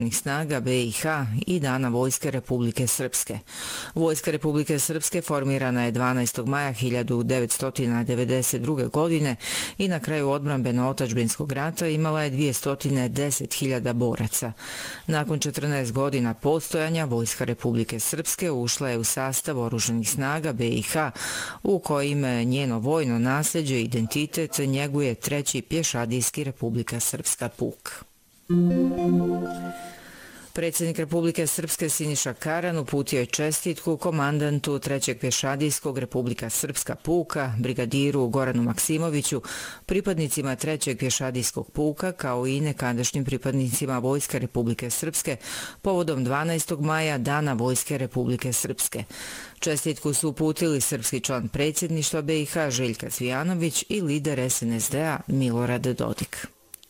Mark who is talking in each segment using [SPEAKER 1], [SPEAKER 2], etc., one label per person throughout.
[SPEAKER 1] snaga BiH i Dana Vojske Republike Srpske. Vojska Republike Srpske formirana je 12. maja 1992. godine i na kraju odbrambeno-otačbinskog rata imala je 210.000 boraca. Nakon 14 godina postojanja, Vojska Republike Srpske ušla je u sastav oružanih snaga BiH, u kojim njeno vojno nasljeđe i identitet njeguje 3. pješadijski Republika Srpska puk. Predsjednik Republike Srpske Siniša Karan uputio je čestitku komandantu 3. pješadijskog Republika Srpska puka, brigadiru Goranu Maksimoviću, pripadnicima 3. pješadijskog puka kao i nekadašnjim pripadnicima Vojske Republike Srpske povodom 12. maja Dana Vojske Republike Srpske. Čestitku su uputili srpski član predsjedništva BiH Željka Cvijanović i lider SNSD-a Milorad Dodik.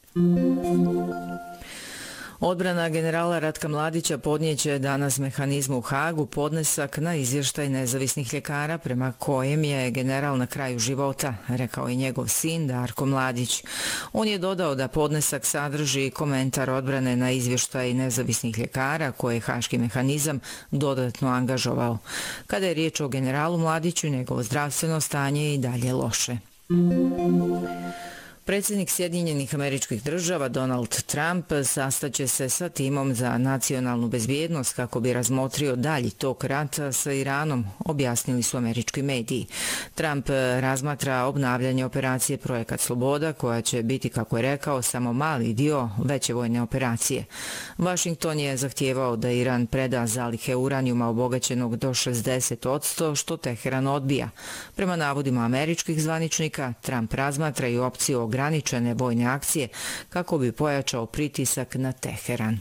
[SPEAKER 1] Odbrana generala Ratka Mladića podnijeće danas mehanizmu u Hagu podnesak na izvještaj nezavisnih ljekara prema kojem je general na kraju života, rekao je njegov sin Darko Mladić. On je dodao da podnesak sadrži komentar odbrane na izvještaj nezavisnih ljekara koje je haški mehanizam dodatno angažovao. Kada je riječ o generalu Mladiću, njegovo zdravstveno stanje je i dalje loše. Predsjednik Sjedinjenih Američkih Država Donald Trump sastaće se sa timom za nacionalnu bezbjednost kako bi razmotrio dalji tok rata sa Iranom, objasnili su američki mediji. Trump razmatra obnavljanje operacije Projekat Sloboda, koja će biti, kako je rekao, samo mali dio veće vojne operacije. Washington je zahtijevao da Iran preda zalihe uranijuma obogaćenog do 60%, što Teheran odbija. Prema navodima američkih zvaničnika, Trump razmatra i opciju ograničene vojne akcije kako bi pojačao pritisak na Teheran.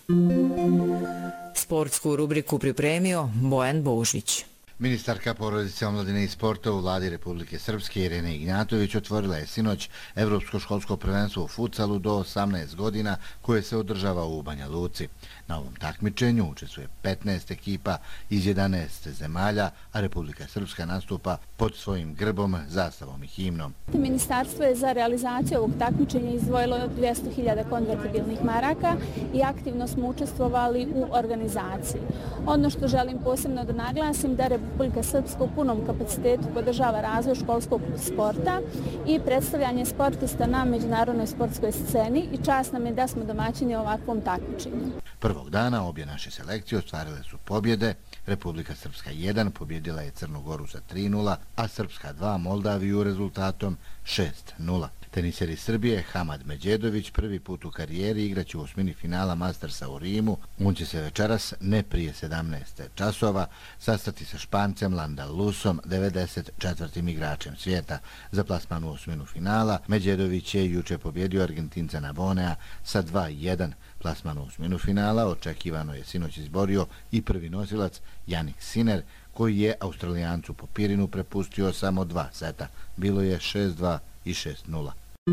[SPEAKER 1] Sportsku rubriku pripremio Bojan Božić.
[SPEAKER 2] Ministarka porodice, omladine i sporta u vladi Republike Srpske Irena Ignjatović otvorila je sinoć Evropsko školsko prvenstvo u futsalu do 18 godina koje se održava u Banja Luci. Na ovom takmičenju učestvuje 15 ekipa iz 11 zemalja, a Republika Srpska nastupa pod svojim grbom, zastavom i himnom.
[SPEAKER 3] Ministarstvo je za realizaciju ovog takmičenja izdvojilo 200.000 konvertibilnih maraka i aktivno smo učestvovali u organizaciji. Ono što želim posebno da naglasim da Republika Srpska u punom kapacitetu podržava razvoj školskog sporta i predstavljanje sportista na međunarodnoj sportskoj sceni i čast nam je da smo domaćini ovakvom takmičenju.
[SPEAKER 2] Prvog dana obje naše selekcije ostvarile su pobjede. Republika Srpska 1 pobjedila je Crnu Goru sa 3:0, a Srpska 2 Moldaviju rezultatom 6:0. Teniseri Srbije Hamad Međedović prvi put u karijeri igraće u osmini finala Mastersa u Rimu. On će se večeras, ne prije 17 časova, sastati sa Špancem Landalusom, 94. igračem svijeta. Za plasman u osminu finala Međedović je juče pobjedio Argentinca Nabonea sa 2:1. Plasman u osminu finala očekivano je sinoć izborio i prvi nosilac Jannik Sinner, koji je Australijancu po Pirinu prepustio samo 2 seta. Bilo je 6:2 i 6:0.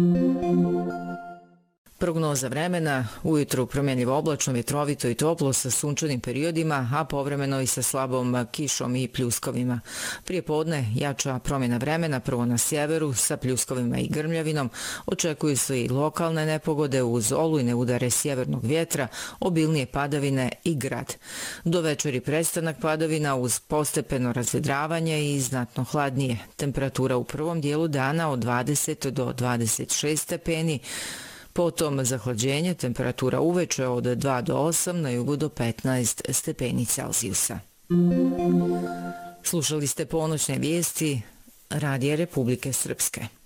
[SPEAKER 1] Prognoza vremena, ujutru promjenljivo oblačno, vjetrovito i toplo sa sunčanim periodima, a povremeno i sa slabom kišom i pljuskovima. Prije podne jača promjena vremena, prvo na sjeveru sa pljuskovima i grmljavinom. Očekuju se i lokalne nepogode uz olujne udare sjevernog vjetra, obilnije padavine i grad. Do večeri prestanak padavina uz postepeno razvedravanje i znatno hladnije. Temperatura u prvom dijelu dana od 20 do 26 stepeni, potom zahlađenje, temperatura uveče od 2 do 8, na jugu do 15 stepeni Celzijusa. Slušali ste ponoćne vijesti Radija Republike Srpske.